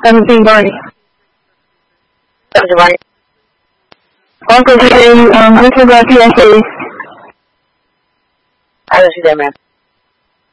17 Barney. Uncle Jay, this is PSA. I didn't see that, man.